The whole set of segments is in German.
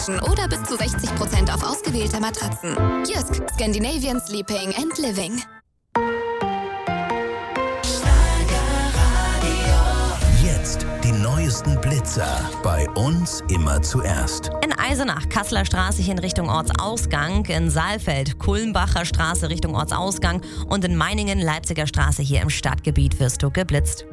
Bettwäschen oder bis zu 60% auf ausgewählte Matratzen. Jysk, Scandinavian Sleeping and Living. Jetzt die neuesten Blitzer. Bei uns immer zuerst. In Eisenach, Kasseler Straße hier in Richtung Ortsausgang, in Saalfeld, Kulmbacher Straße Richtung Ortsausgang und in Meiningen, Leipziger Straße hier im Stadtgebiet wirst du geblitzt.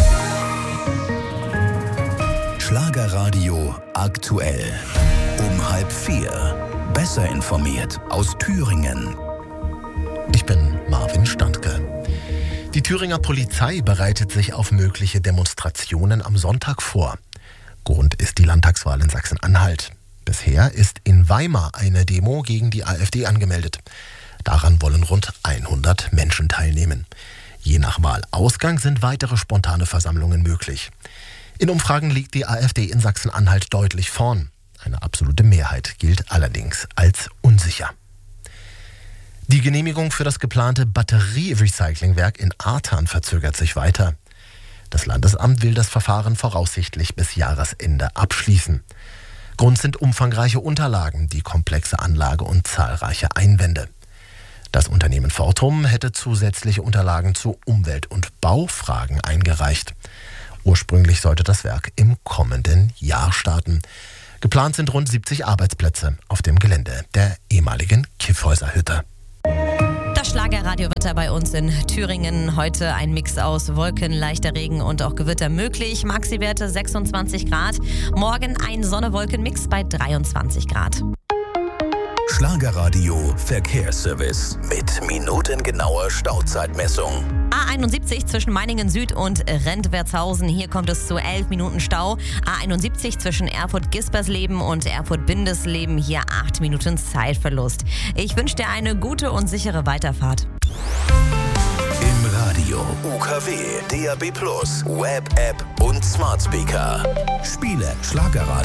Schlagerradio aktuell. Um 3:30. Besser informiert aus Thüringen. Ich bin Marvin Standke. Die Thüringer Polizei bereitet sich auf mögliche Demonstrationen am Sonntag vor. Grund ist die Landtagswahl in Sachsen-Anhalt. Bisher ist in Weimar eine Demo gegen die AfD angemeldet. Daran wollen rund 100 Menschen teilnehmen. Je nach Wahlausgang sind weitere spontane Versammlungen möglich. In Umfragen liegt die AfD in Sachsen-Anhalt deutlich vorn. Eine absolute Mehrheit gilt allerdings als unsicher. Die Genehmigung für das geplante Batterierecyclingwerk in Artern verzögert sich weiter. Das Landesamt will das Verfahren voraussichtlich bis Jahresende abschließen. Grund sind umfangreiche Unterlagen, die komplexe Anlage und zahlreiche Einwände. Das Unternehmen Fortum hätte zusätzliche Unterlagen zu Umwelt- und Baufragen eingereicht. Ursprünglich sollte das Werk im kommenden Jahr starten. Geplant sind rund 70 Arbeitsplätze auf dem Gelände der ehemaligen Kiffhäuserhütte. Das Schlagerradiowetter bei uns in Thüringen. Heute ein Mix aus Wolken, leichter Regen und auch Gewitter möglich. Maxi-Werte 26 Grad. Morgen ein Sonne-Wolken-Mix bei 23 Grad. Schlagerradio Verkehrsservice mit minutengenauer Stauzeitmessung. A71 zwischen Meiningen Süd und Rentwertshausen. Hier kommt es zu 11 Minuten Stau. A71 zwischen Erfurt-Gispersleben und Erfurt-Bindesleben. Hier 8 Minuten Zeitverlust. Ich wünsche dir eine gute und sichere Weiterfahrt. Im Radio, UKW, DAB+, Web-App und Smart Speaker. Spiele Schlagerradio.